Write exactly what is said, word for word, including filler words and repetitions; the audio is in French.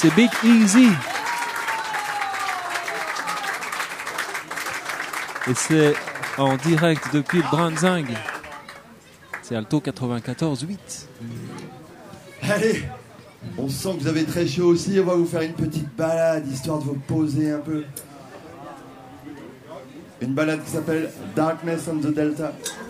c'est Big Easy. Et c'est en direct depuis le Branzing. C'est Alto quatre-vingt-quatorze huit. Allez, on sent que vous avez très chaud aussi. On va vous faire une petite balade, histoire de vous poser un peu. Une balade qui s'appelle Darkness on the Delta.